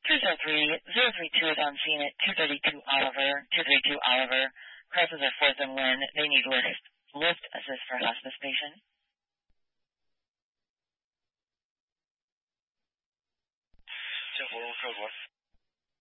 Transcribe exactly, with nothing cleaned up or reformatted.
two zero three zero three two is on scene at two thirty-two Oliver, two thirty-two Oliver. Crisis at fourth and Lynn. They need lift, lift assist for hospice patient. ten four, code one.